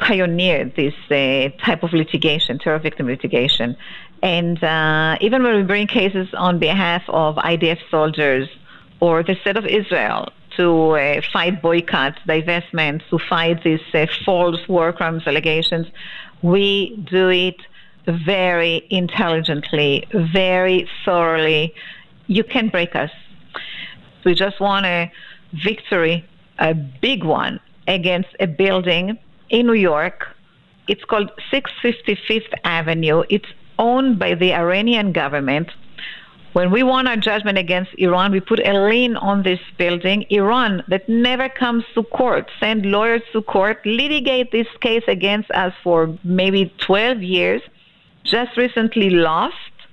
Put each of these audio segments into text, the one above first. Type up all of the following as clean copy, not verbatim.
pioneered this type of litigation, terror victim litigation. And even when we bring cases on behalf of IDF soldiers or the State of Israel to fight boycotts, divestments, to fight these false war crimes allegations, we do it very intelligently, very thoroughly. You can't break us. We just won a victory, a big one, against a building in New York. It's called 655th Avenue. It's owned by the Iranian government. When we won our judgment against Iran, we put a lien on this building. Iran, that never comes to court, send lawyers to court, litigate this case against us for maybe 12 years, just recently lost,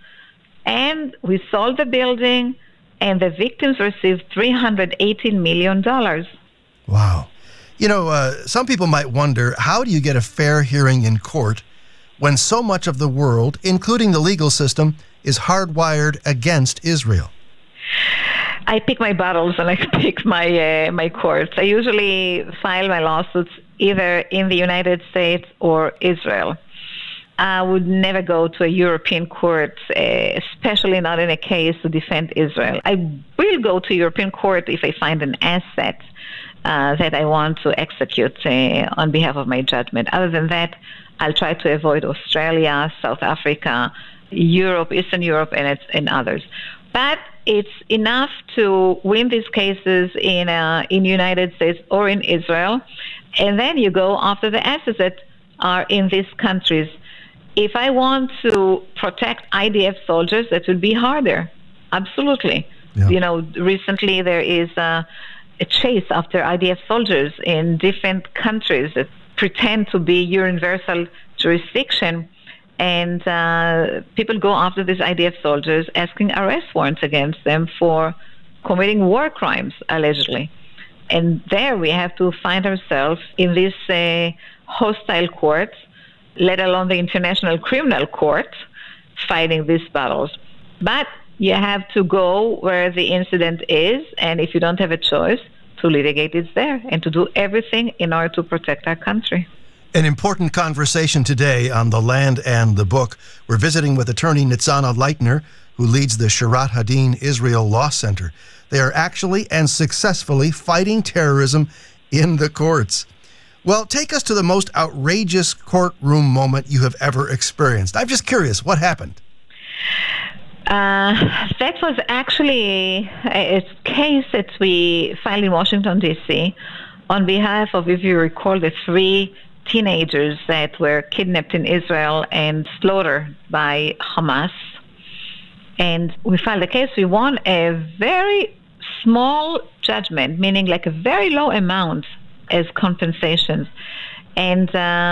and we sold the building, and the victims received $318 million. Wow. You know, some people might wonder, how do you get a fair hearing in court when so much of the world, including the legal system, is hardwired against Israel? I pick my battles and I pick my courts. I usually file my lawsuits either in the United States or Israel. I would never go to a European court, especially not in a case to defend Israel. I will go to a European court if I find an asset that I want to execute on behalf of my judgment. Other than that, I'll try to avoid Australia, South Africa, Europe, Eastern Europe, and others. But it's enough to win these cases in United States or in Israel, and then you go after the assets that are in these countries. If I want to protect IDF soldiers, that would be harder. Absolutely. Yeah. You know, recently there is a chase after IDF soldiers in different countries that pretend to be universal jurisdiction, and people go after these IDF soldiers, asking arrest warrants against them for committing war crimes, allegedly. And there we have to find ourselves in these hostile courts, let alone the International Criminal Court, fighting these battles. But you have to go where the incident is, and if you don't have a choice, to litigate it there and to do everything in order to protect our country. An important conversation today on The Land and the Book. We're visiting with attorney Nitzana Leitner, who leads the Shirat Hadin Israel Law Center. They are actually and successfully fighting terrorism in the courts. Well, take us to the most outrageous courtroom moment you have ever experienced. I'm just curious, what happened? That was actually a case that we filed in Washington, D.C. on behalf of, if you recall, the 3 teenagers that were kidnapped in Israel and slaughtered by Hamas. And we filed a case. We won a very small judgment, meaning like a very low amount as compensations. And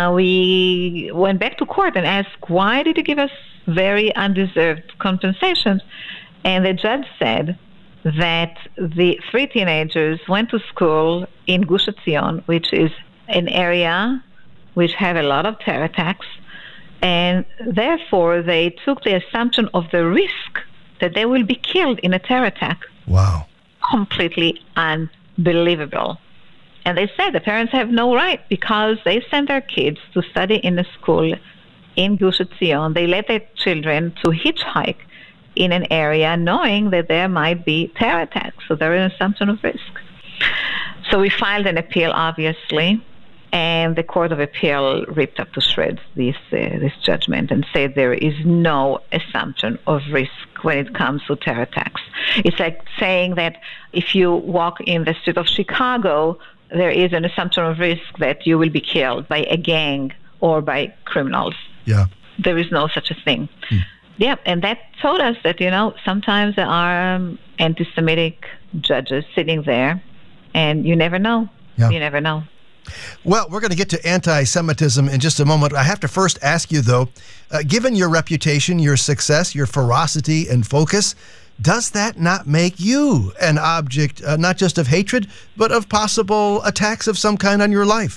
we went back to court and asked, why did you give us very undeserved compensations? And the judge said that the 3 teenagers went to school in Gush Etzion, which is an area which have a lot of terror attacks, and therefore they took the assumption of the risk that they will be killed in a terror attack. Wow. Completely unbelievable. And they said the parents have no right, because they sent their kids to study in a school in Gush Etzion. They let their children to hitchhike in an area knowing that there might be terror attacks. So there is an assumption of risk. So we filed an appeal, obviously, and the Court of Appeal ripped up to shreds this judgment and said there is no assumption of risk when it comes to terror attacks. It's like saying that if you walk in the street of Chicago, there is an assumption of risk that you will be killed by a gang or by criminals. Yeah. There is no such a thing. Yeah, and that told us that, you know, sometimes there are anti-Semitic judges sitting there, and you never know. Yeah. You never know. Well, we're going to get to anti-Semitism in just a moment. I have to first ask you, though, given your reputation, your success, your ferocity and focus, does that not make you an object not just of hatred, but of possible attacks of some kind on your life?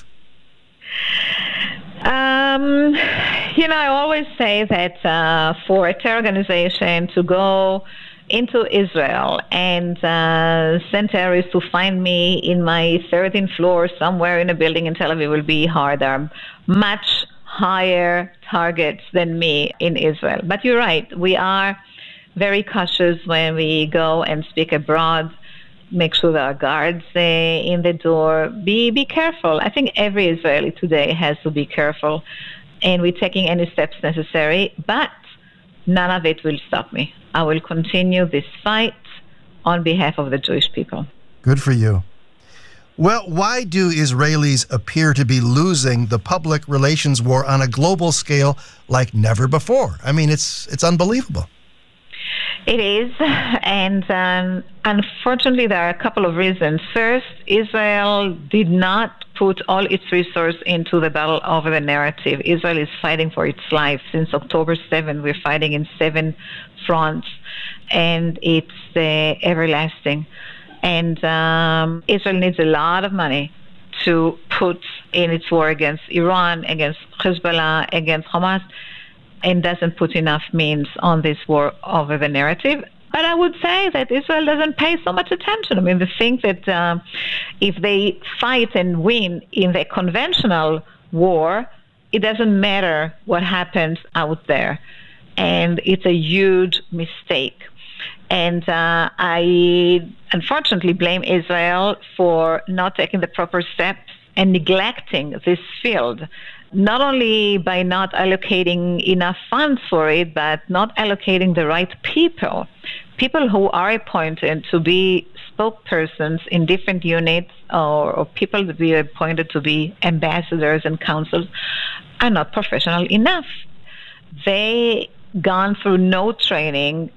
You know, I always say that for a terror organization to go into Israel and send terrorists to find me in my 13th floor somewhere in a building in Tel Aviv will be hard. There are much higher targets than me in Israel. But you're right, we are very cautious when we go and speak abroad. Make sure there are guards in the door. Be careful. I think every Israeli today has to be careful, and we're taking any steps necessary, but none of it will stop me. I will continue this fight on behalf of the Jewish people. Good for you. Well, why do Israelis appear to be losing the public relations war on a global scale like never before? I mean, it's unbelievable. It is, and unfortunately there are a couple of reasons. First, Israel did not put all its resources into the battle over the narrative. Israel is fighting for its life. Since October 7th, we're fighting in 7 fronts, and it's everlasting. And Israel needs a lot of money to put in its war against Iran, against Hezbollah, against Hamas, and doesn't put enough means on this war over the narrative. But I would say that Israel doesn't pay so much attention. I mean, they think that if they fight and win in the conventional war, it doesn't matter what happens out there. And it's a huge mistake. And I unfortunately blame Israel for not taking the proper steps and neglecting this field, not only by not allocating enough funds for it, but not allocating the right people who are appointed to be spokespersons in different units, or people to be appointed to be ambassadors and consuls, are not professional enough. They gone through no training,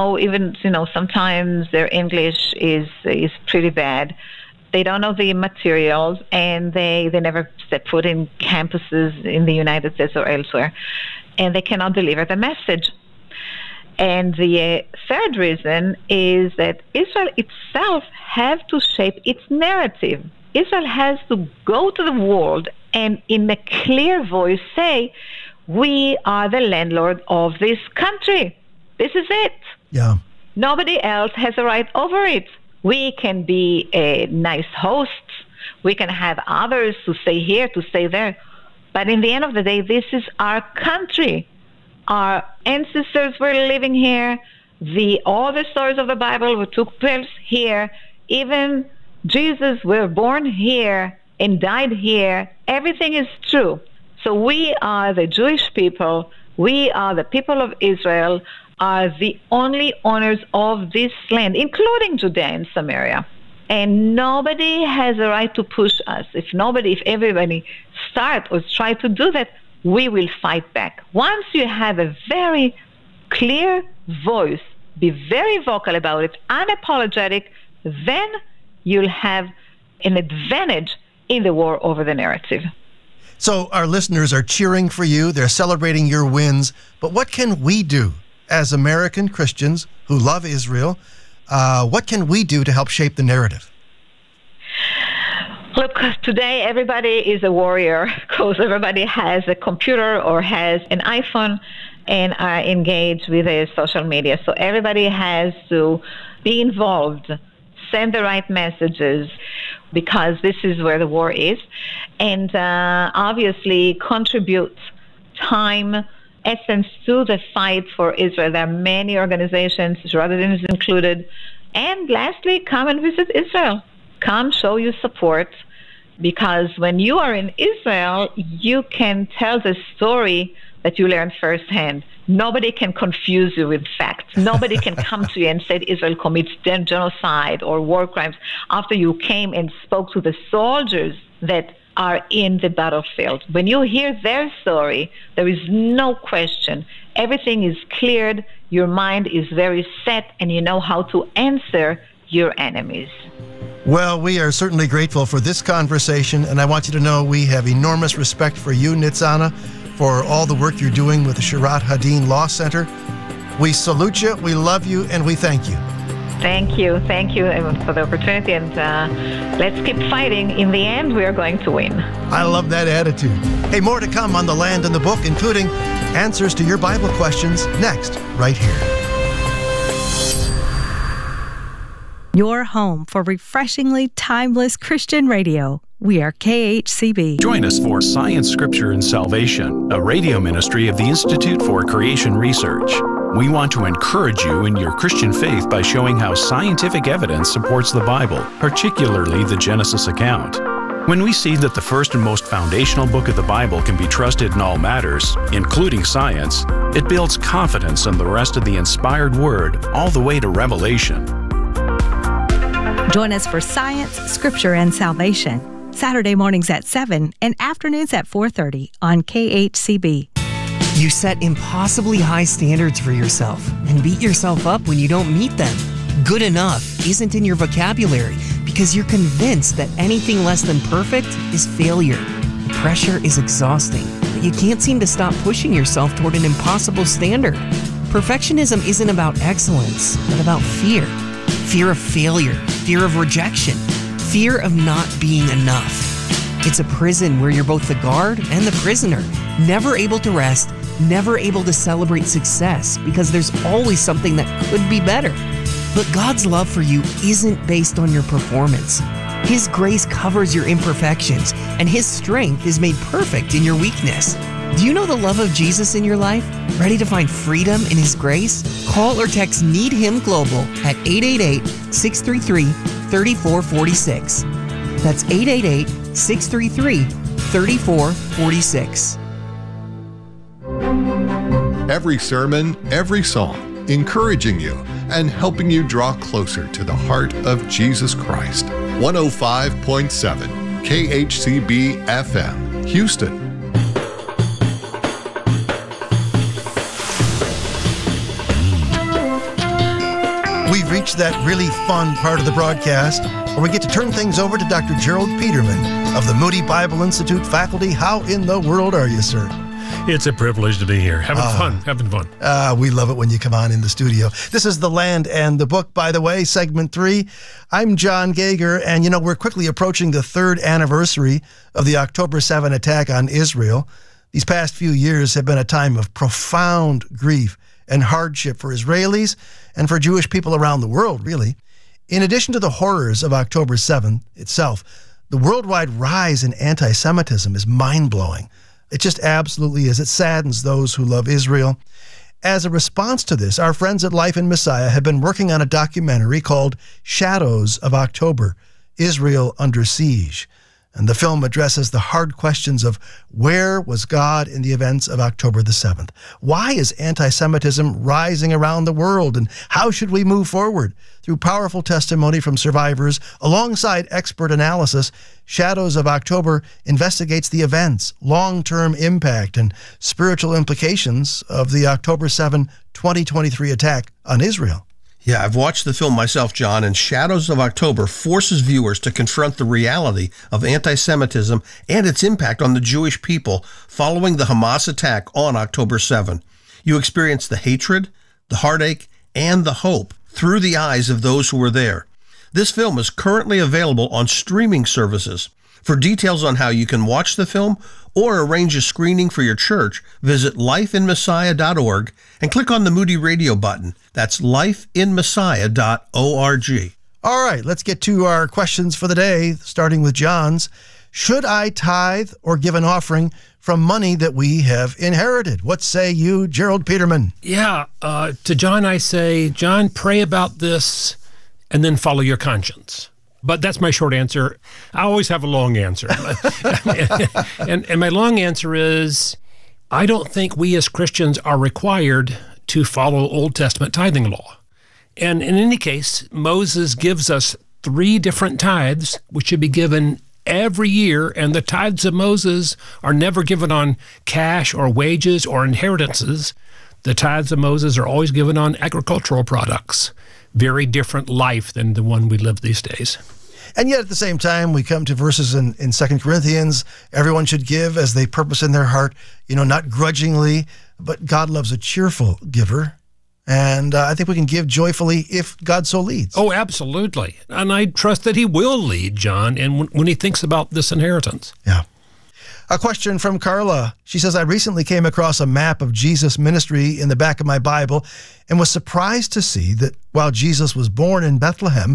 sometimes their English is pretty bad. They don't know the materials, and they never step foot in campuses in the United States or elsewhere, and they cannot deliver the message. And the third reason is that Israel itself has to shape its narrative. Israel has to go to the world and in a clear voice say, we are the landlord of this country. This is it. Yeah. Nobody else has a right over it. We can be nice hosts. We can have others to stay here, to stay there. But in the end of the day, this is our country. Our ancestors were living here. All the stories of the Bible took place here. Even Jesus were born here and died here. Everything is true. So we are the Jewish people. We are the people of Israel, are the only owners of this land, including Judea and Samaria. And nobody has a right to push us. If everybody start or try to do that, we will fight back. Once you have a very clear voice, be very vocal about it, unapologetic, then you'll have an advantage in the war over the narrative. So our listeners are cheering for you. They're celebrating your wins. But what can we do as American Christians who love Israel? What can we do to help shape the narrative? Look, today everybody is a warrior because everybody has a computer or has an iPhone and are engaged with social media. So everybody has to be involved, send the right messages, because this is where the war is, and obviously contribute time, essence to the fight for Israel. There are many organizations, Radadin is included. And lastly, come and visit Israel. Come show your support, because when you are in Israel, you can tell the story that you learned firsthand. Nobody can confuse you with facts. Nobody can come to you and say Israel commits genocide or war crimes after you came and spoke to the soldiers that are in the battlefield. When you hear their story, there is no question. Everything is cleared, your mind is very set, and you know how to answer your enemies. Well, we are certainly grateful for this conversation, and I want you to know we have enormous respect for you, Nitzana, for all the work you're doing with the Shirat Hadin Law Center. We salute you, we love you, and we thank you. Thank you for the opportunity, and let's keep fighting. In the end, we are going to win. I love that attitude. Hey, more to come on The Land and the Book, including answers to your Bible questions next, right here. Your home for refreshingly timeless Christian radio. We are KHCB. Join us for Science, Scripture, and Salvation, a radio ministry of the Institute for Creation Research. We want to encourage you in your Christian faith by showing how scientific evidence supports the Bible, particularly the Genesis account. When we see that the first and most foundational book of the Bible can be trusted in all matters, including science, it builds confidence in the rest of the inspired Word all the way to Revelation. Join us for Science, Scripture, and Salvation, Saturday mornings at 7 and afternoons at 4:30 on KHCB. You set impossibly high standards for yourself and beat yourself up when you don't meet them. Good enough isn't in your vocabulary because you're convinced that anything less than perfect is failure. The pressure is exhausting, but you can't seem to stop pushing yourself toward an impossible standard. Perfectionism isn't about excellence, but about fear. Fear of failure, fear of rejection, fear of not being enough. It's a prison where you're both the guard and the prisoner, never able to rest, never able to celebrate success because there's always something that could be better. But God's love for you isn't based on your performance. His grace covers your imperfections, and His strength is made perfect in your weakness. Do you know the love of Jesus in your life? Ready to find freedom in His grace? Call or text Need Him Global at 888-633-3446. That's 888-633-3446. Every sermon, every song, encouraging you and helping you draw closer to the heart of Jesus Christ. 105.7 KHCB FM, Houston. We've reached that really fun part of the broadcast where we get to turn things over to Dr. Gerald Peterman of the Moody Bible Institute faculty. How in the world are you, sir? It's a privilege to be here. Having fun. We love it when you come on in the studio. This is The Land and the Book, by the way, segment 3. I'm John Gager, and we're quickly approaching the 3rd anniversary of the October 7 attack on Israel. These past few years have been a time of profound grief and hardship for Israelis and for Jewish people around the world, really. In addition to the horrors of October 7 itself, the worldwide rise in anti-Semitism is mind-blowing. It just absolutely is. It saddens those who love Israel. As a response to this, our friends at Life in Messiah have been working on a documentary called Shadows of October, Israel Under Siege. And the film addresses the hard questions of where was God in the events of October the 7th? Why is anti-Semitism rising around the world? And how should we move forward? Through powerful testimony from survivors, alongside expert analysis, Shadows of October investigates the events, long-term impact, and spiritual implications of the October 7, 2023 attack on Israel. Yeah, I've watched the film myself, John, and Shadows of October forces viewers to confront the reality of anti-Semitism and its impact on the Jewish people following the Hamas attack on October 7. You experience the hatred, the heartache, and the hope through the eyes of those who were there. This film is currently available on streaming services. For details on how you can watch the film or arrange a screening for your church, visit lifeinmessiah.org and click on the Moody Radio button. That's lifeinmessiah.org. All right, let's get to our questions for the day, starting with John's. Should I tithe or give an offering from money that we have inherited? What say you, Gerald Peterman? Yeah, to John I say, John, pray about this and then follow your conscience. But that's my short answer. I always have a long answer. and my long answer is, I don't think we as Christians are required to follow Old Testament tithing law. And in any case, Moses gives us 3 different tithes, which should be given every year, and the tithes of Moses are never given on cash or wages or inheritances. The tithes of Moses are always given on agricultural products. Very different life than the one we live these days. And yet at the same time, we come to verses in 2 Corinthians, everyone should give as they purpose in their heart, not grudgingly, but God loves a cheerful giver. And I think we can give joyfully if God so leads. Oh, absolutely. And I trust that He will lead, John, and when He thinks about this inheritance. Yeah. A question from Carla. She says, I recently came across a map of Jesus' ministry in the back of my Bible and was surprised to see that while Jesus was born in Bethlehem,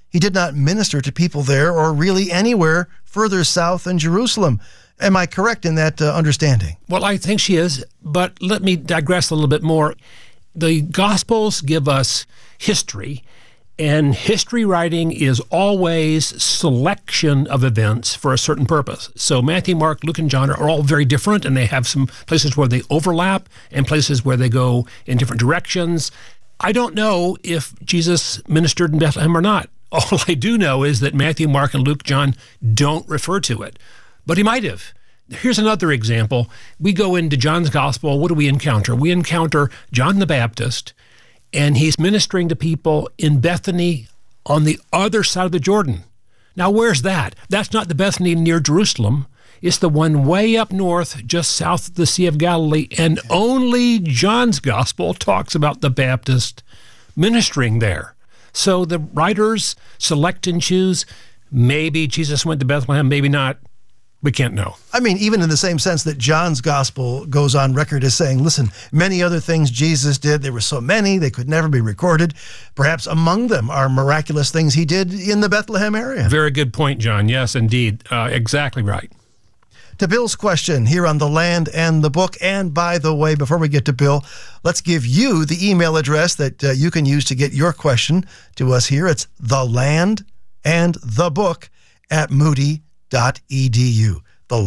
he did not minister to people there or really anywhere further south than Jerusalem. Am I correct in that understanding? Well, I think she is, but let me digress a little bit more. The Gospels give us history, and history writing is always selection of events for a certain purpose. So Matthew, Mark, Luke, and John are all very different, and they have some places where they overlap and places where they go in different directions. I don't know if Jesus ministered in Bethlehem or not. All I do know is that Matthew, Mark, and Luke, John don't refer to it, but he might have. Here's another example. We go into John's Gospel. What do we encounter? We encounter John the Baptist, and he's ministering to people in Bethany on the other side of the Jordan. Now, where's that? That's not the Bethany near Jerusalem. It's the one way up north, just south of the Sea of Galilee, and only John's Gospel talks about the Baptist ministering there. So the writers select and choose. Maybe Jesus went to Bethlehem, maybe not. We can't know. I mean, even in the same sense that John's Gospel goes on record as saying, listen, many other things Jesus did, there were so many, they could never be recorded. Perhaps among them are miraculous things he did in the Bethlehem area. Very good point, John. Yes, indeed. Exactly right. To Bill's question here on The Land and the Book. And by the way, before we get to Bill, let's give you the email address that you can use to get your question to us here. It's thelandandthebook@moody.edu.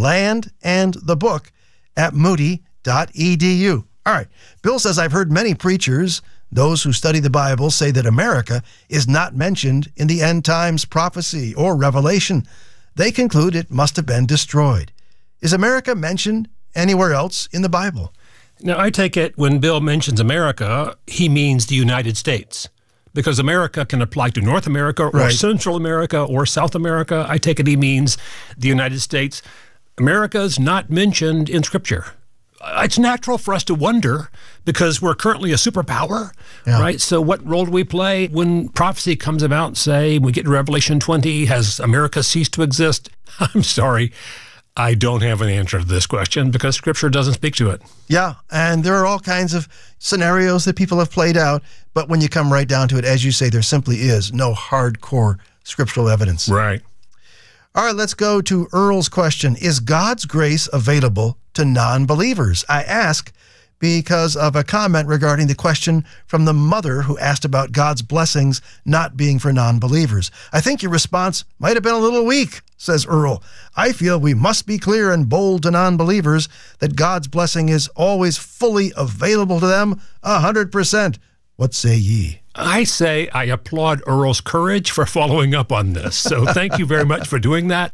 thelandandthebook@moody.edu. All right. Bill says, I've heard many preachers, those who study the Bible, say that America is not mentioned in the end times prophecy or revelation. They conclude it must have been destroyed. Is America mentioned anywhere else in the Bible? Now, I take it when Bill mentions America, he means the United States, because America can apply to North America or Right. Central America or South America. I take it he means the United States. America's not mentioned in Scripture. It's natural for us to wonder because we're currently a superpower, right? So what role do we play when prophecy comes about, say, we get to Revelation 20, has America ceased to exist? I'm sorry. I don't have an answer to this question because Scripture doesn't speak to it. Yeah, and there are all kinds of scenarios that people have played out, but when you come right down to it, as you say, there simply is no hardcore scriptural evidence. Right. All right, let's go to Earl's question. Is God's grace available to non-believers? I ask because of a comment regarding the question from the mother who asked about God's blessings not being for non-believers. I think your response might have been a little weak, says Earl. I feel we must be clear and bold to non-believers that God's blessing is always fully available to them 100%. What say ye? I say I applaud Earl's courage for following up on this. So thank you very much for doing that.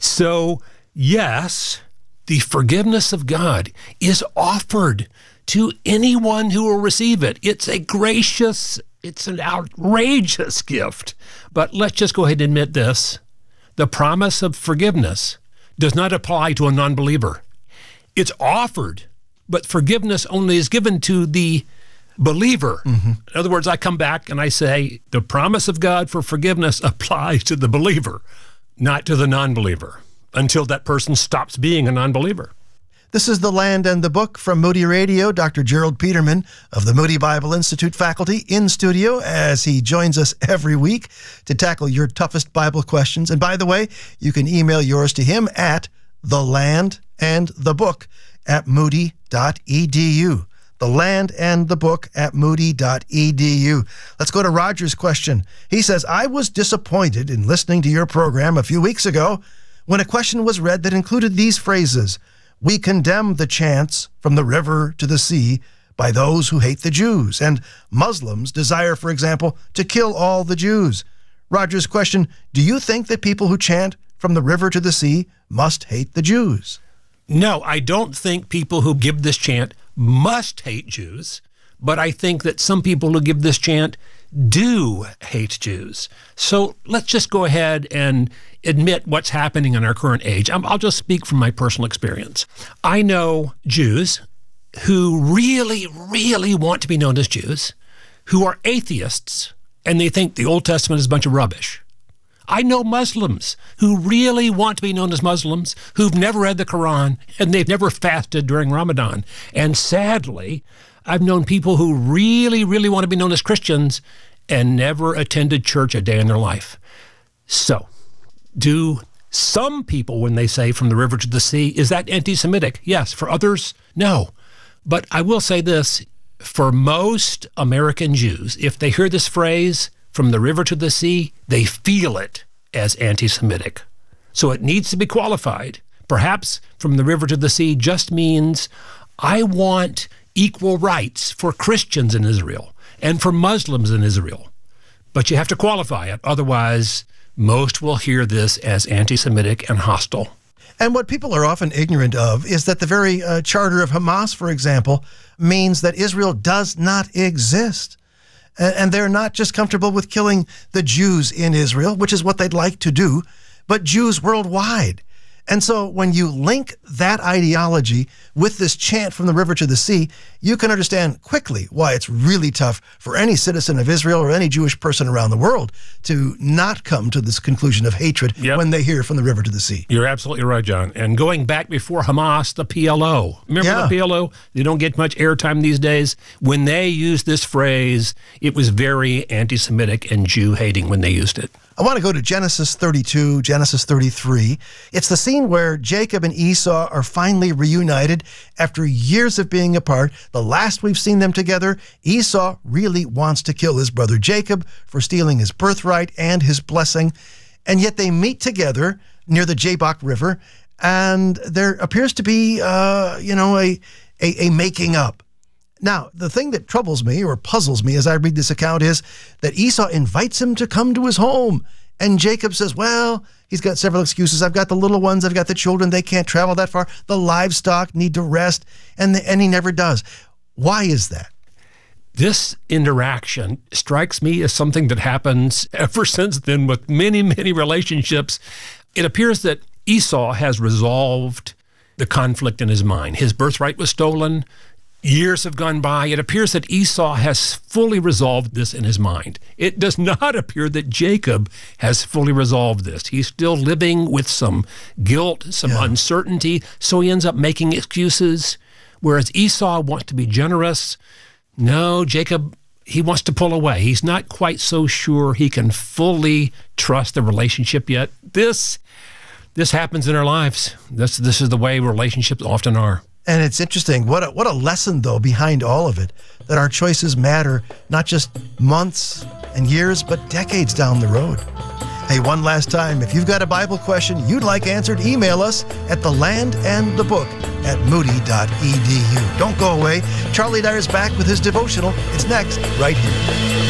So, yes, the forgiveness of God is offered to anyone who will receive it. It's a gracious, it's an outrageous gift. But let's just go ahead and admit this. The promise of forgiveness does not apply to a non-believer. It's offered, but forgiveness only is given to the believer. Mm-hmm. In other words, I come back and I say, the promise of God for forgiveness applies to the believer, not to the non-believer, until that person stops being a non-believer. This is The Land and the Book from Moody Radio. Dr. Gerald Peterman of the Moody Bible Institute faculty in studio as he joins us every week to tackle your toughest Bible questions. And by the way, you can email yours to him at thelandandthebook@moody.edu. thelandandthebook@moody.edu. Let's go to Roger's question. He says, I was disappointed in listening to your program a few weeks ago when a question was read that included these phrases: we condemn the chants from the river to the sea by those who hate the Jews, and Muslims desire, for example, to kill all the Jews. Roger's question, do you think that people who chant from the river to the sea must hate the Jews? No, I don't think people who give this chant must hate Jews, but I think that some people who give this chant do hate Jews. So let's just go ahead and admit what's happening in our current age. I'll just speak from my personal experience. I know Jews who really, really want to be known as Jews, who are atheists, and they think the Old Testament is a bunch of rubbish. I know Muslims who really want to be known as Muslims, who've never read the Quran, and they've never fasted during Ramadan. And sadly, I've known people who really, really want to be known as Christians, and never attended church a day in their life. So, do some people, when they say from the river to the sea, is that anti-Semitic? Yes. For others, no. But I will say this, for most American Jews, if they hear this phrase, from the river to the sea, they feel it as anti-Semitic. So it needs to be qualified. Perhaps from the river to the sea just means I want equal rights for Christians in Israel and for Muslims in Israel. But you have to qualify it. Otherwise, most will hear this as anti-Semitic and hostile. And what people are often ignorant of is that the very charter of Hamas, for example, means that Israel does not exist. And they're not just comfortable with killing the Jews in Israel, which is what they'd like to do, but Jews worldwide. And so when you link that ideology with this chant from the river to the sea, you can understand quickly why it's really tough for any citizen of Israel or any Jewish person around the world to not come to this conclusion of hatred when they hear from the river to the sea. You're absolutely right, John. And going back before Hamas, the PLO. Remember the PLO? They don't get much airtime these days. When they used this phrase, it was very anti-Semitic and Jew-hating when they used it. I want to go to Genesis 32, Genesis 33. It's the scene where Jacob and Esau are finally reunited after years of being apart. The last we've seen them together, Esau really wants to kill his brother Jacob for stealing his birthright and his blessing. And yet they meet together near the Jabbok River, and there appears to be, a making up. Now, the thing that troubles me or puzzles me as I read this account is that Esau invites him to come to his home. And Jacob says, well, he's got several excuses. I've got the little ones. I've got the children. They can't travel that far. The livestock need to rest. And he never does. Why is that? This interaction strikes me as something that happens ever since then with many, many relationships. It appears that Esau has resolved the conflict in his mind. His birthright was stolen. Years have gone by. It appears that Esau has fully resolved this in his mind. It does not appear that Jacob has fully resolved this. He's still living with some guilt, some uncertainty, so he ends up making excuses. Whereas Esau wants to be generous. No, Jacob, he wants to pull away. He's not quite so sure he can fully trust the relationship yet. This happens in our lives. This is the way relationships often are. And it's interesting, what a lesson, though, behind all of it, that our choices matter not just months and years, but decades down the road. Hey, one last time, if you've got a Bible question you'd like answered, email us at thelandandthebook@moody.edu. Don't go away. Charlie Dyer's back with his devotional. It's next, right here.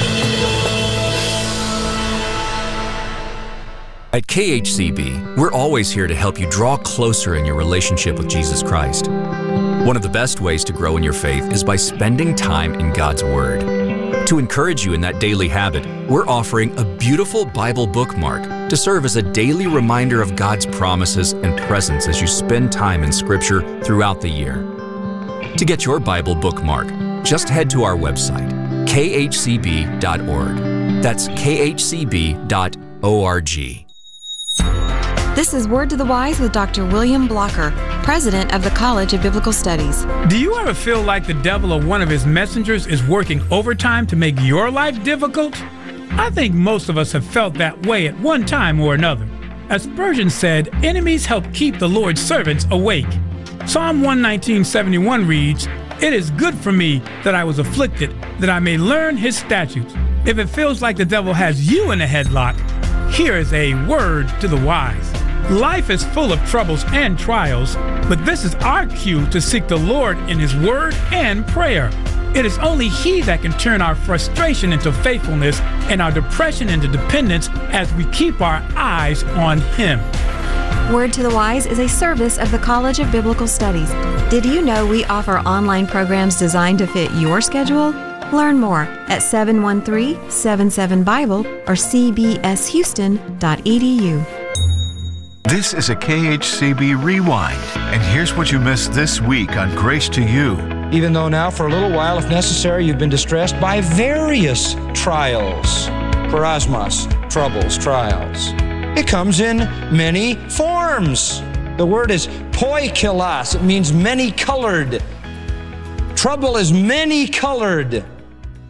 At KHCB, we're always here to help you draw closer in your relationship with Jesus Christ. One of the best ways to grow in your faith is by spending time in God's Word. To encourage you in that daily habit, we're offering a beautiful Bible bookmark to serve as a daily reminder of God's promises and presence as you spend time in Scripture throughout the year. To get your Bible bookmark, just head to our website, khcb.org. That's khcb.org. This is Word to the Wise with Dr. William Blocker, president of the College of Biblical Studies. Do you ever feel like the devil or one of his messengers is working overtime to make your life difficult? I think most of us have felt that way at one time or another. As Spurgeon said, enemies help keep the Lord's servants awake. Psalm 119:71 reads, "It is good for me that I was afflicted, that I may learn his statutes." If it feels like the devil has you in a headlock, here is a word to the wise. Life is full of troubles and trials, but this is our cue to seek the Lord in His Word and prayer. It is only He that can turn our frustration into faithfulness and our depression into dependence as we keep our eyes on Him. Word to the Wise is a service of the College of Biblical Studies. Did you know we offer online programs designed to fit your schedule? Learn more at 713-77-BIBLE or cbshouston.edu. This is a KHCB Rewind, and here's what you missed this week on Grace to You. Even though now for a little while, if necessary, you've been distressed by various trials, parasmos, troubles, trials. It comes in many forms. The word is poikilos. It means many-colored. Trouble is many-colored.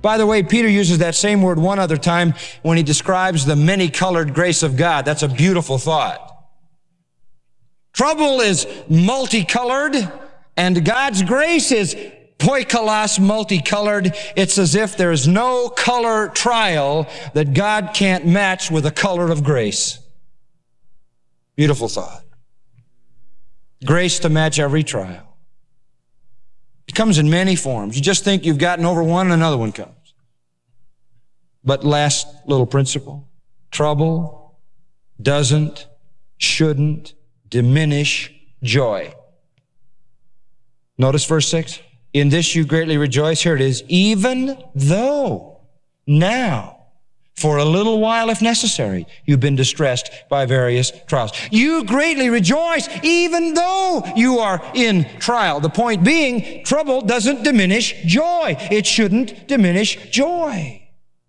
By the way, Peter uses that same word one other time when he describes the many-colored grace of God. That's a beautiful thought. Trouble is multicolored, and God's grace is poikilos, multicolored. It's as if there's no color trial that God can't match with the color of grace. Beautiful thought. Grace to match every trial. It comes in many forms. You just think you've gotten over one, and another one comes. But last little principle, trouble doesn't, shouldn't diminish joy. Notice verse 6. In this you greatly rejoice. Here it is. Even though now, for a little while if necessary, you've been distressed by various trials. You greatly rejoice even though you are in trial. The point being, trouble doesn't diminish joy. It shouldn't diminish joy.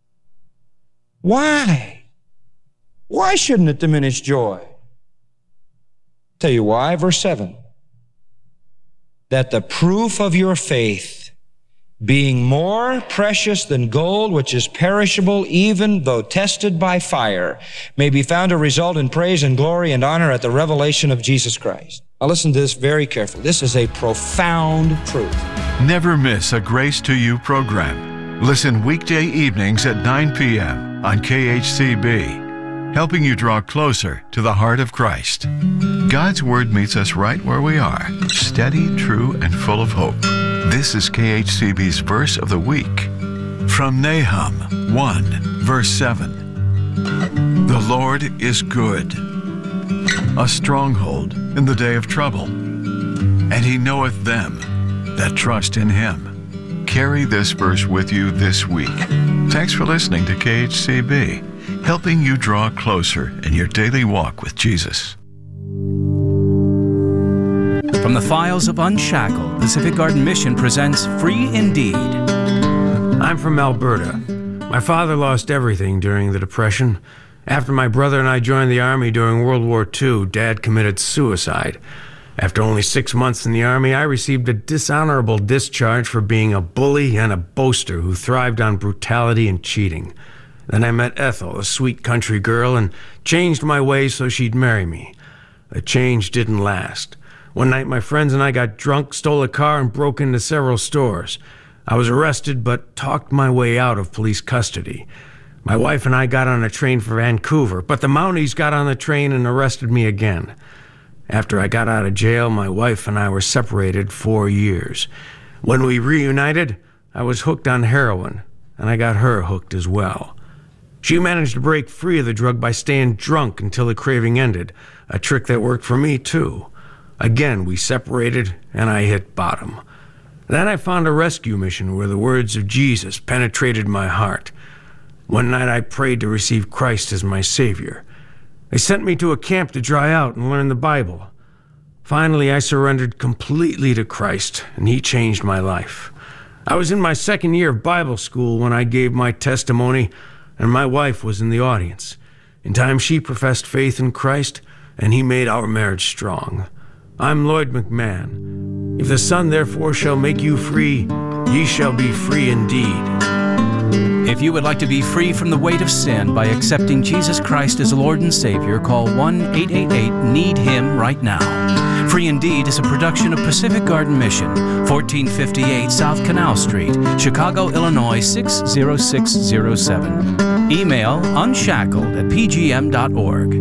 Why? Why shouldn't it diminish joy? Tell you why, verse 7. That the proof of your faith, being more precious than gold, which is perishable, even though tested by fire, may be found to result in praise and glory and honor at the revelation of Jesus Christ. Now listen to this very carefully. This is a profound truth. Never miss a Grace to You program. Listen weekday evenings at 9 p.m. on KHCB. Helping you draw closer to the heart of Christ. God's Word meets us right where we are, steady, true, and full of hope. This is KHCB's Verse of the Week. From Nahum 1, verse 7. The Lord is good, a stronghold in the day of trouble, and He knoweth them that trust in Him. Carry this verse with you this week. Thanks for listening to KHCB. Helping you draw closer in your daily walk with Jesus. From the files of Unshackled, Pacific Garden Mission presents Free Indeed. I'm from Alberta. My father lost everything during the Depression. After my brother and I joined the Army during World War II, Dad committed suicide. After only 6 months in the Army, I received a dishonorable discharge for being a bully and a boaster who thrived on brutality and cheating. Then I met Ethel, a sweet country girl, and changed my ways so she'd marry me. The change didn't last. One night my friends and I got drunk, stole a car, and broke into several stores. I was arrested but talked my way out of police custody. My wife and I got on a train for Vancouver, but the Mounties got on the train and arrested me again. After I got out of jail, my wife and I were separated 4 years. When we reunited, I was hooked on heroin, and I got her hooked as well. She managed to break free of the drug by staying drunk until the craving ended, a trick that worked for me too. Again, we separated, and I hit bottom. Then I found a rescue mission where the words of Jesus penetrated my heart. One night I prayed to receive Christ as my Savior. They sent me to a camp to dry out and learn the Bible. Finally, I surrendered completely to Christ, and He changed my life. I was in my second year of Bible school when I gave my testimony, and my wife was in the audience. In time, she professed faith in Christ, and He made our marriage strong. I'm Lloyd McMahon. If the Son therefore shall make you free, ye shall be free indeed. If you would like to be free from the weight of sin by accepting Jesus Christ as Lord and Savior, call 1-888-NEED-HIM right now. Free Indeed is a production of Pacific Garden Mission, 1458 South Canal Street, Chicago, Illinois 60607. Email unshackled@pgm.org.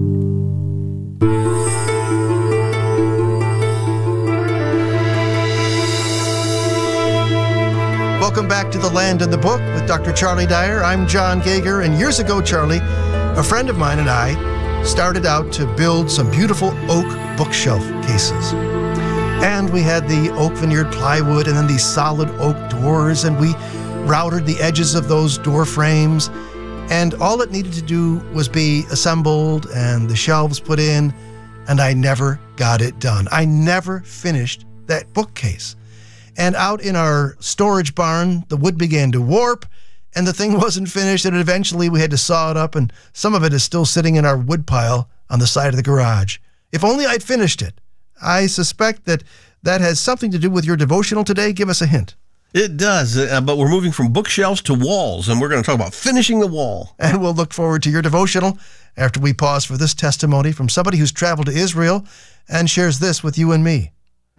Welcome back to The Land and the Book with Dr. Charlie Dyer. I'm John Gager, and years ago, Charlie, a friend of mine and I started out to build some beautiful oak bookshelf cases. And we had the oak veneered plywood and then these solid oak doors, and we routed the edges of those door frames, and all it needed to do was be assembled and the shelves put in, and I never got it done. I never finished that bookcase. And out in our storage barn, the wood began to warp, and the thing wasn't finished, and eventually we had to saw it up, and some of it is still sitting in our wood pile on the side of the garage. If only I'd finished it. I suspect that has something to do with your devotional today. Give us a hint. It does, but we're moving from bookshelves to walls, and we're going to talk about finishing the wall. And we'll look forward to your devotional after we pause for this testimony from somebody who's traveled to Israel and shares this with you and me.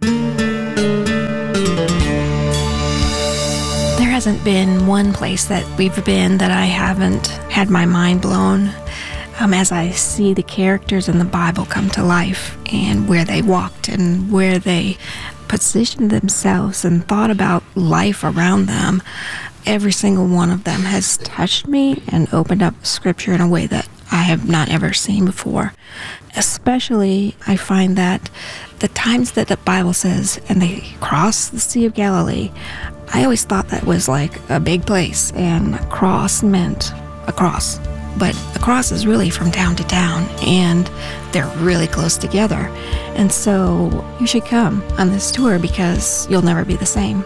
There hasn't been one place that we've been that I haven't had my mind blown as I see the characters in the Bible come to life and where they walked and where they positioned themselves and thought about life around them. Every single one of them has touched me and opened up Scripture in a way that I have not ever seen before. Especially, I find that the times that the Bible says, and they crossed the Sea of Galilee, I always thought that was like a big place, and a cross meant a cross. But a cross is really from town to town, and they're really close together. And so you should come on this tour because you'll never be the same.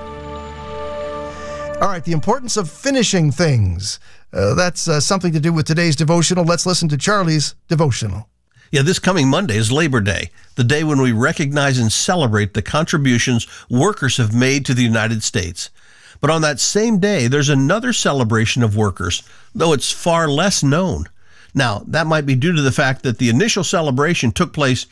All right, the importance of finishing things. That's something to do with today's devotional. Let's listen to Charlie's devotional. Yeah, this coming Monday is Labor Day, the day when we recognize and celebrate the contributions workers have made to the United States. But on that same day, there's another celebration of workers, though it's far less known. Now, that might be due to the fact that the initial celebration took place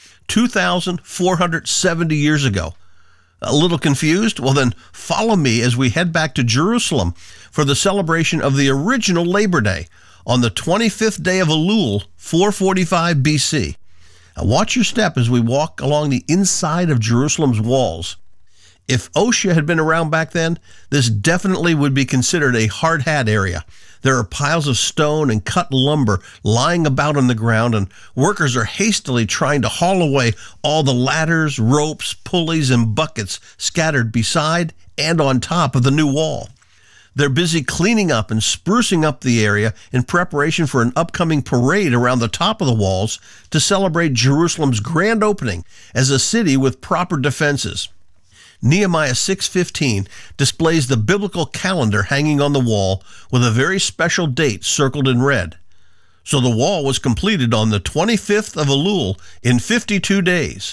2,470 years ago. A little confused? Well, then follow me as we head back to Jerusalem for the celebration of the original Labor Day on the 25th day of Elul, 445 BC. Now, watch your step as we walk along the inside of Jerusalem's walls. If OSHA had been around back then, this definitely would be considered a hard hat area. There are piles of stone and cut lumber lying about on the ground, and workers are hastily trying to haul away all the ladders, ropes, pulleys, and buckets scattered beside and on top of the new wall. They're busy cleaning up and sprucing up the area in preparation for an upcoming parade around the top of the walls to celebrate Jerusalem's grand opening as a city with proper defenses. Nehemiah 6:15 displays the biblical calendar hanging on the wall with a very special date circled in red. So the wall was completed on the 25th of Elul in 52 days.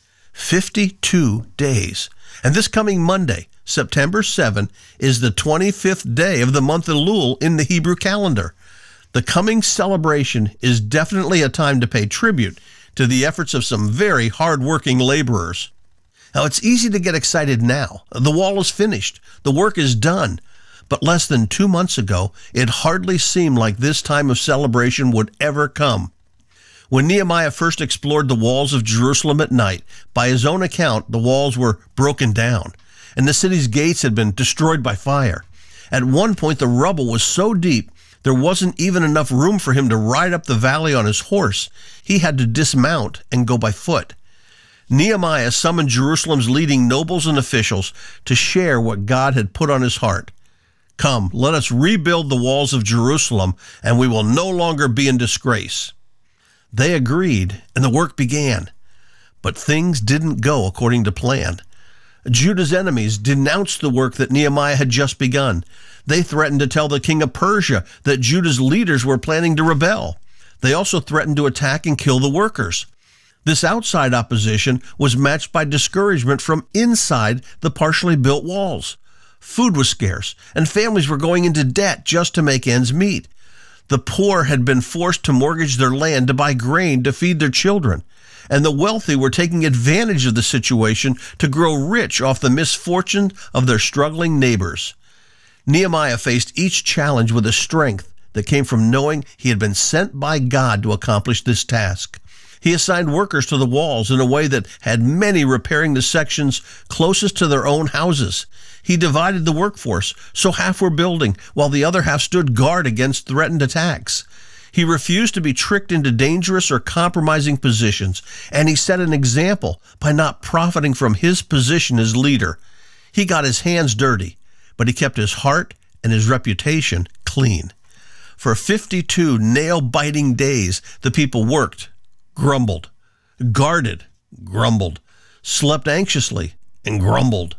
52 days. And this coming Monday, September 7, is the 25th day of the month Elul in the Hebrew calendar. The coming celebration is definitely a time to pay tribute to the efforts of some very hard-working laborers. Now, it's easy to get excited now. The wall is finished. The work is done. But less than 2 months ago, it hardly seemed like this time of celebration would ever come. When Nehemiah first explored the walls of Jerusalem at night, by his own account, the walls were broken down, and the city's gates had been destroyed by fire. At one point, the rubble was so deep, there wasn't even enough room for him to ride up the valley on his horse. He had to dismount and go by foot. Nehemiah summoned Jerusalem's leading nobles and officials to share what God had put on his heart. Come, let us rebuild the walls of Jerusalem, and we will no longer be in disgrace. They agreed, and the work began. But things didn't go according to plan. Judah's enemies denounced the work that Nehemiah had just begun. They threatened to tell the king of Persia that Judah's leaders were planning to rebel. They also threatened to attack and kill the workers. This outside opposition was matched by discouragement from inside the partially built walls. Food was scarce, and families were going into debt just to make ends meet. The poor had been forced to mortgage their land to buy grain to feed their children, and the wealthy were taking advantage of the situation to grow rich off the misfortune of their struggling neighbors. Nehemiah faced each challenge with a strength that came from knowing he had been sent by God to accomplish this task. He assigned workers to the walls in a way that had many repairing the sections closest to their own houses. He divided the workforce, so half were building, while the other half stood guard against threatened attacks. He refused to be tricked into dangerous or compromising positions, and he set an example by not profiting from his position as leader. He got his hands dirty, but he kept his heart and his reputation clean. For 52 nail-biting days, the people worked, grumbled, guarded, grumbled, slept anxiously, and grumbled.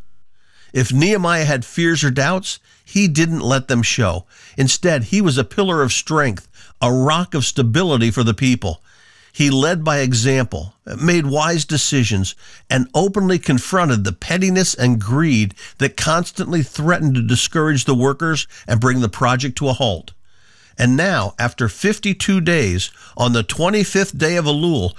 If Nehemiah had fears or doubts, he didn't let them show. Instead, he was a pillar of strength, a rock of stability for the people. He led by example, made wise decisions, and openly confronted the pettiness and greed that constantly threatened to discourage the workers and bring the project to a halt. And now, after 52 days, on the 25th day of Elul,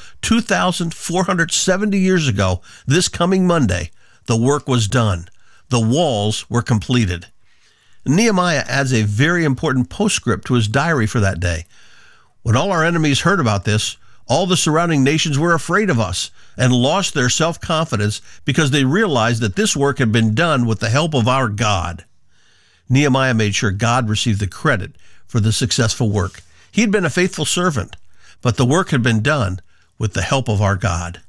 2,470 years ago, this coming Monday, the work was done. The walls were completed. Nehemiah adds a very important postscript to his diary for that day. When all our enemies heard about this, all the surrounding nations were afraid of us and lost their self-confidence because they realized that this work had been done with the help of our God. Nehemiah made sure God received the credit for the successful work. He had been a faithful servant, but the work had been done with the help of our God.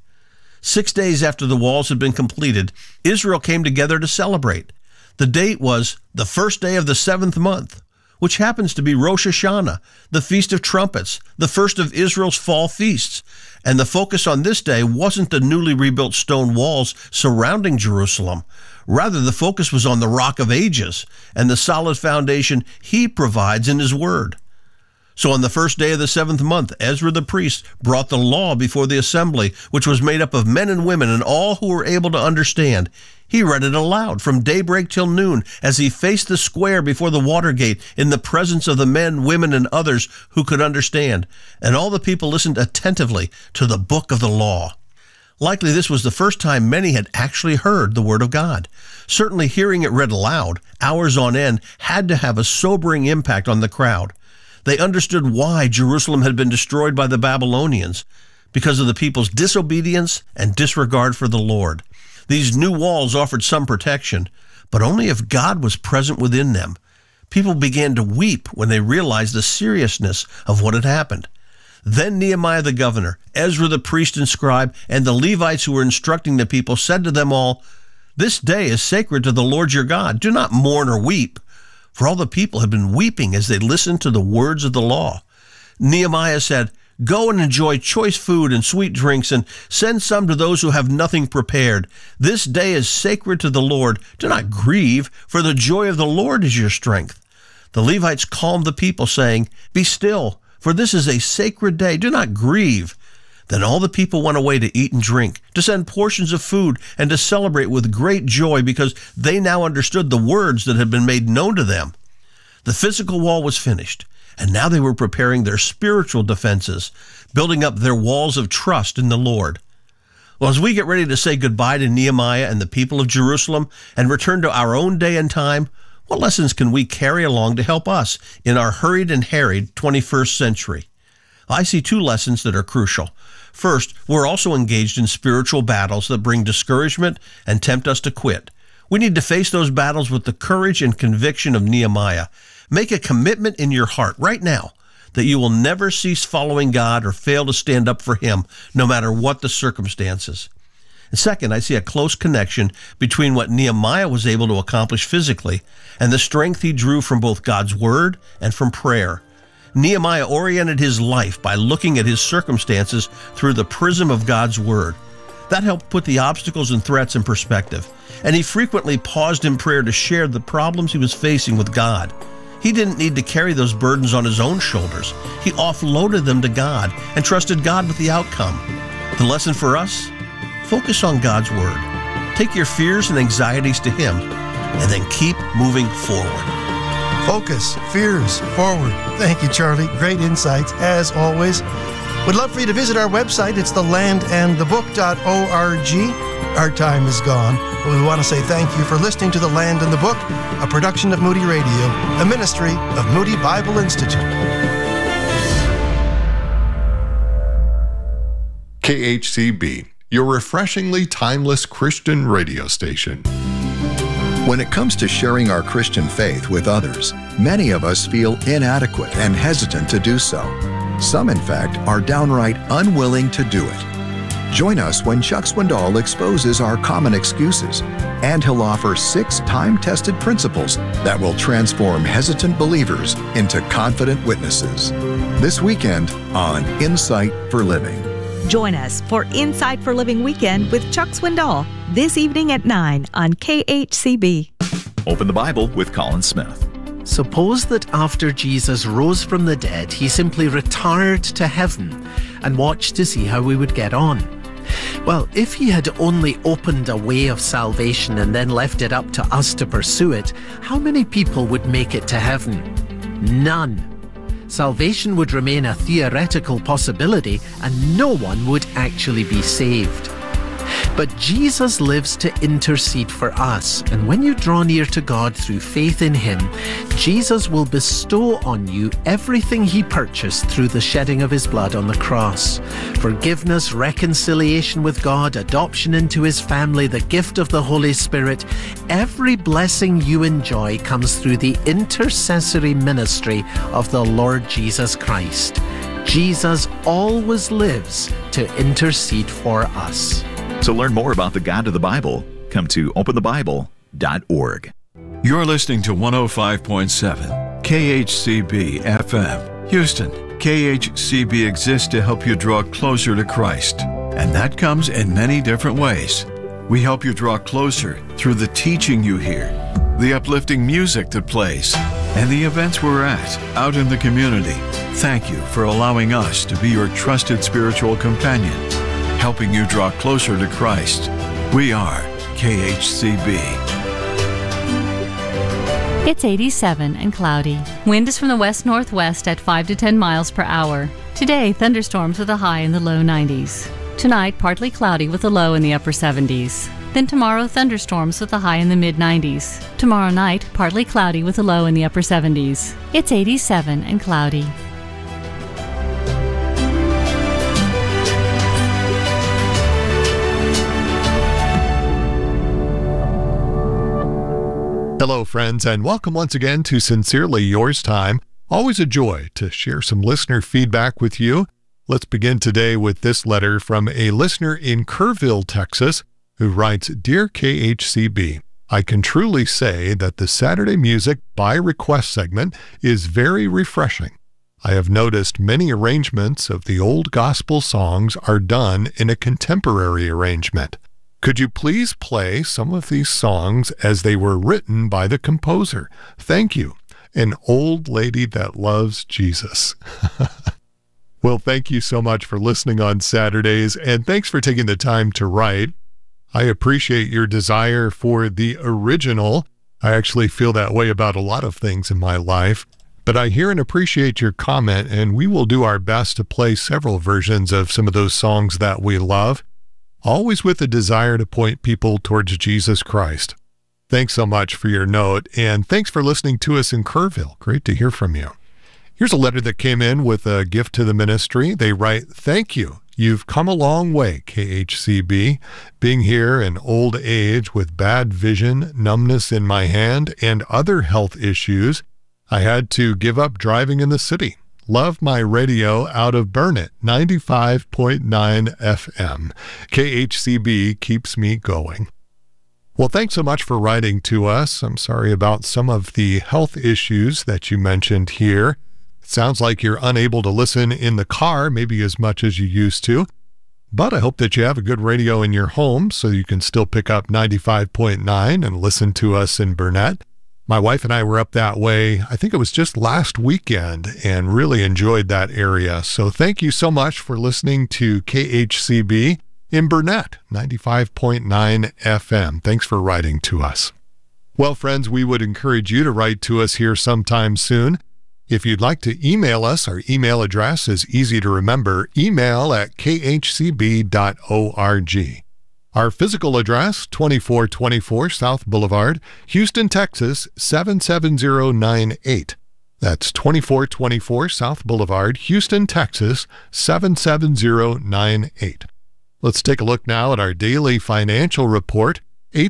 6 days after the walls had been completed, Israel came together to celebrate. The date was the first day of the 7th month, which happens to be Rosh Hashanah, the Feast of Trumpets, the first of Israel's fall feasts. And the focus on this day wasn't the newly rebuilt stone walls surrounding Jerusalem. Rather, the focus was on the Rock of Ages and the solid foundation he provides in his word. So on the first day of the 7th month, Ezra the priest brought the law before the assembly, which was made up of men and women and all who were able to understand. He read it aloud from daybreak till noon as he faced the square before the water gate in the presence of the men, women, and others who could understand. And all the people listened attentively to the book of the law. Likely this was the first time many had actually heard the word of God. Certainly hearing it read aloud, hours on end, had to have a sobering impact on the crowd. They understood why Jerusalem had been destroyed by the Babylonians, because of the people's disobedience and disregard for the Lord. These new walls offered some protection, but only if God was present within them. People began to weep when they realized the seriousness of what had happened. Then Nehemiah the governor, Ezra the priest and scribe, and the Levites who were instructing the people said to them all, "This day is sacred to the Lord your God. Do not mourn or weep." For all the people had been weeping as they listened to the words of the law. Nehemiah said, "Go and enjoy choice food and sweet drinks, and send some to those who have nothing prepared. This day is sacred to the Lord. Do not grieve, for the joy of the Lord is your strength." The Levites calmed the people, saying, "Be still, for this is a sacred day. Do not grieve." Then all the people went away to eat and drink, to send portions of food, and to celebrate with great joy because they now understood the words that had been made known to them. The physical wall was finished, and now they were preparing their spiritual defenses, building up their walls of trust in the Lord. Well, as we get ready to say goodbye to Nehemiah and the people of Jerusalem and return to our own day and time, what lessons can we carry along to help us in our hurried and harried 21st century? I see two lessons that are crucial. First, we're also engaged in spiritual battles that bring discouragement and tempt us to quit. We need to face those battles with the courage and conviction of Nehemiah. Make a commitment in your heart right now that you will never cease following God or fail to stand up for Him, no matter what the circumstances. And second, I see a close connection between what Nehemiah was able to accomplish physically and the strength he drew from both God's Word and from prayer. Nehemiah oriented his life by looking at his circumstances through the prism of God's Word. That helped put the obstacles and threats in perspective, and he frequently paused in prayer to share the problems he was facing with God. He didn't need to carry those burdens on his own shoulders. He offloaded them to God and trusted God with the outcome. The lesson for us? Focus on God's Word. Take your fears and anxieties to Him, and then keep moving forward. Focus, fears, forward. Thank you, Charlie. Great insights, as always. We'd love for you to visit our website. It's thelandandthebook.org. Our time is gone, but we want to say thank you for listening to The Land and the Book, a production of Moody Radio, a ministry of Moody Bible Institute. KHCB, your refreshingly timeless Christian radio station. When it comes to sharing our Christian faith with others, many of us feel inadequate and hesitant to do so. Some, in fact, are downright unwilling to do it. Join us when Chuck Swindoll exposes our common excuses, and he'll offer 6 time-tested principles that will transform hesitant believers into confident witnesses. This weekend on Insight for Living. Join us for Insight for Living Weekend with Chuck Swindoll this evening at 9 on KHCB. Open the Bible with Colin Smith. Suppose that after Jesus rose from the dead, he simply retired to heaven and watched to see how we would get on. Well, if he had only opened a way of salvation and then left it up to us to pursue it, how many people would make it to heaven? None. Salvation would remain a theoretical possibility and no one would actually be saved. But Jesus lives to intercede for us, and when you draw near to God through faith in Him, Jesus will bestow on you everything He purchased through the shedding of His blood on the cross. Forgiveness, reconciliation with God, adoption into His family, the gift of the Holy Spirit, every blessing you enjoy comes through the intercessory ministry of the Lord Jesus Christ. Jesus always lives to intercede for us. To learn more about the God of the Bible, come to openthebible.org. You're listening to 105.7 KHCB FM, Houston. KHCB exists to help you draw closer to Christ, and that comes in many different ways. We help you draw closer through the teaching you hear, the uplifting music that plays, and the events we're at out in the community. Thank you for allowing us to be your trusted spiritual companion, helping you draw closer to Christ. We are KHCB. It's 87 and cloudy. Wind is from the west-northwest at 5 to 10 miles per hour. Today, thunderstorms with a high in the low 90s. Tonight, partly cloudy with a low in the upper 70s. Then tomorrow, thunderstorms with a high in the mid-90s. Tomorrow night, partly cloudy with a low in the upper 70s. It's 87 and cloudy. Hello, friends, and welcome once again to Sincerely Yours Time. Always a joy to share some listener feedback with you. Let's begin today with this letter from a listener in Kerrville, Texas, who writes, Dear KHCB, I can truly say that the Saturday Music by Request segment is very refreshing. I have noticed many arrangements of the old gospel songs are done in a contemporary arrangement. Could you please play some of these songs as they were written by the composer? Thank you. An old lady that loves Jesus. Well, thank you so much for listening on Saturdays, and thanks for taking the time to write. I appreciate your desire for the original. I actually feel that way about a lot of things in my life. But I hear and appreciate your comment, and we will do our best to play several versions of some of those songs that we love, always with a desire to point people towards Jesus Christ. Thanks so much for your note, and thanks for listening to us in Kerrville. Great to hear from you. Here's a letter that came in with a gift to the ministry. They write, Thank you. You've come a long way, KHCB. Being here in old age with bad vision, numbness in my hand, and other health issues, I had to give up driving in the city. Love my radio out of Burnet, 95.9 FM. KHCB keeps me going. Well, thanks so much for writing to us. I'm sorry about some of the health issues that you mentioned here. It sounds like you're unable to listen in the car maybe as much as you used to, but I hope that you have a good radio in your home so you can still pick up 95.9 and listen to us in Burnet. My wife and I were up that way, I think it was just last weekend, and really enjoyed that area. So thank you so much for listening to KHCB in Burnet, 95.9 FM. Thanks for writing to us. Well, friends, we would encourage you to write to us here sometime soon. If you'd like to email us, our email address is easy to remember, email@khcb.org. Our physical address, 2424 South Boulevard, Houston, Texas, 77098. That's 2424 South Boulevard, Houston, Texas, 77098. Let's take a look now at our daily financial report.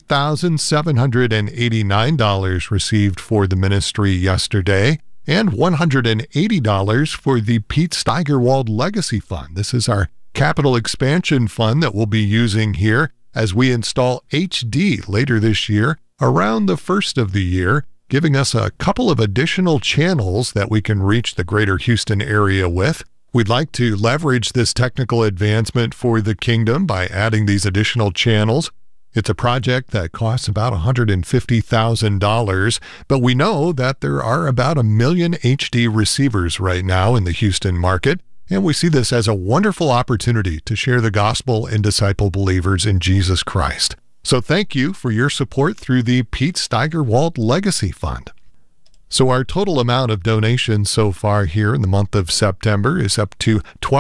$8,789 received for the ministry yesterday, and $180 for the Pete Steigerwald Legacy Fund. This is our capital expansion fund that we'll be using here as we install HD later this year, around the first of the year, giving us a couple of additional channels that we can reach the greater Houston area with. We'd like to leverage this technical advancement for the kingdom by adding these additional channels. It's a project that costs about $150,000, but we know that there are about 1 million HD receivers right now in the Houston market, and we see this as a wonderful opportunity to share the gospel and disciple believers in Jesus Christ. So thank you for your support through the Pete Steigerwald Legacy Fund. So our total amount of donations so far here in the month of September is up to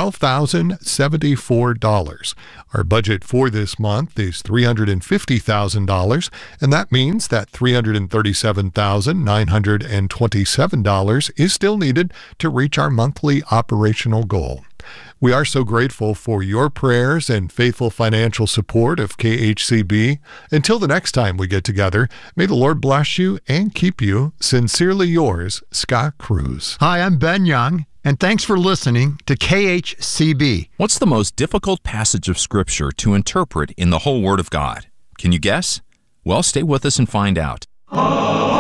$12,074. Our budget for this month is $350,000, and that means that $337,927 is still needed to reach our monthly operational goal. We are so grateful for your prayers and faithful financial support of KHCB. Until the next time we get together, may the Lord bless you and keep you. Sincerely yours, Scott Cruz. Hi, I'm Ben Young, and thanks for listening to KHCB. What's the most difficult passage of Scripture to interpret in the whole Word of God? Can you guess? Well, stay with us and find out.